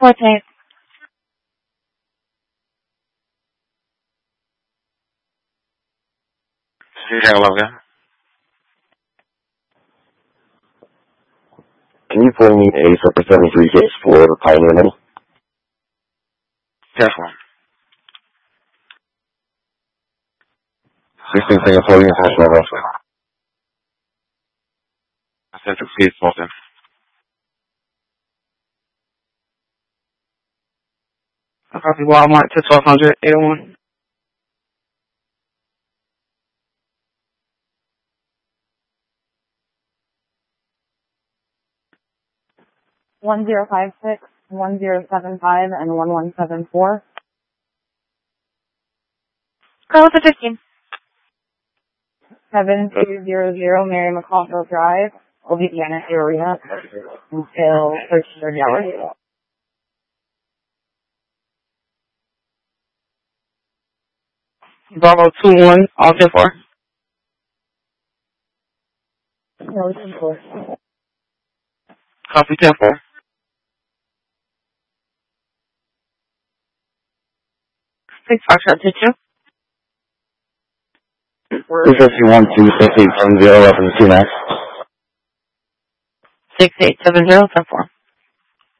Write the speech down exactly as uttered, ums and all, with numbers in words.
fourteenth. Hello again. Can you pull me a Circa seventy-three case for Pioneer Middle? Yes, one. sixteen Singapore International Restaurant. I said to see something. I copy Walmart to twelve hundred eight oh one. One zero five six, one zero seven five, and one one seven four. Go with the fifteen. Seven two zero zero Mary McCaulfield Drive, Louisiana area, until thirteen thirty hours. Bravo two one, all ten four. No, ten four. Copy ten four. Six five shot to two. two fifty-one two six eight seven zero up in the two max. Six eight seven zero ten four.